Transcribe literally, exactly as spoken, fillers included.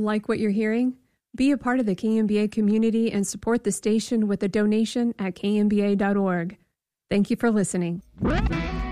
like what you're hearing? Be a part of the K M B A community and support the station with a donation at K M B A dot org. Thank you for listening.